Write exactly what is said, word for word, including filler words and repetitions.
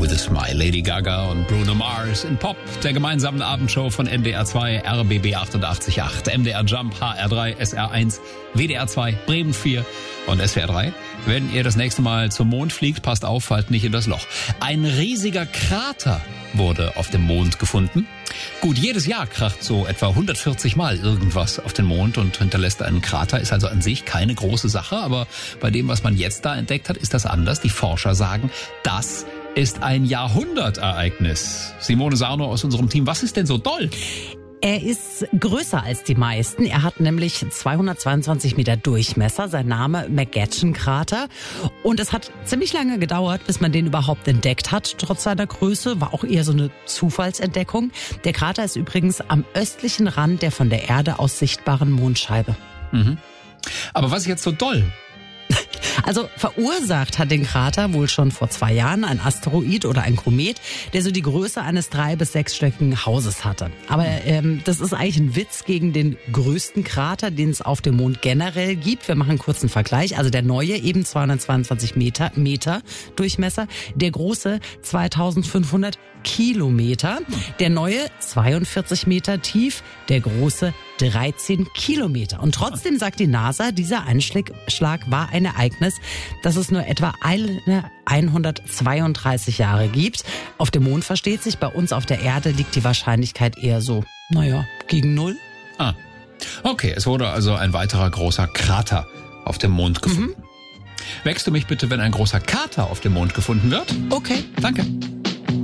with a Smile. Lady Gaga und Bruno Mars in Pop, der gemeinsamen Abendshow von N D R zwei, R B B achtundachtzig Komma acht, M D R Jump, H R drei, S R eins, W D R zwei, Bremen vier und S W R drei. Wenn ihr das nächste Mal zum Mond fliegt, passt auf, fallt nicht in das Loch. Ein riesiger Krater wurde auf dem Mond gefunden. Gut, jedes Jahr kracht so etwa hundertvierzig Mal irgendwas auf den Mond und hinterlässt einen Krater. Ist also an sich keine große Sache, aber bei dem, was man jetzt da entdeckt hat, ist das anders. Die Forscher sagen, das ist ein Jahrhundertereignis. Simone Sarno aus unserem Team, was ist denn so doll? Er ist größer als die meisten. Er hat nämlich zweihundertzweiundzwanzig Meter Durchmesser. Sein Name McGatchen-Krater. Und es hat ziemlich lange gedauert, bis man den überhaupt entdeckt hat. Trotz seiner Größe war auch eher so eine Zufallsentdeckung. Der Krater ist übrigens am östlichen Rand der von der Erde aus sichtbaren Mondscheibe. Mhm. Aber was ist jetzt so doll? Also verursacht hat den Krater wohl schon vor zwei Jahren ein Asteroid oder ein Komet, der so die Größe eines drei- bis sechsstöckigen Hauses hatte. Aber ähm, das ist eigentlich ein Witz gegen den größten Krater, den es auf dem Mond generell gibt. Wir machen einen kurzen Vergleich. Also der neue, eben zweihundertzweiundzwanzig Meter, Meter Durchmesser, der große zweitausendfünfhundert Kilometer, der neue zweiundvierzig Meter tief, der große dreizehn Kilometer. Und trotzdem sagt die NASA, dieser Einschlag war ein Ereignis, das es nur etwa eine hundertzweiunddreißig Jahre gibt. Auf dem Mond versteht sich, bei uns auf der Erde liegt die Wahrscheinlichkeit eher so, naja, gegen null. Ah, okay, es wurde also ein weiterer großer Krater auf dem Mond gefunden. Mhm. Wächst du mich bitte, wenn ein großer Kater auf dem Mond gefunden wird? Okay. Danke.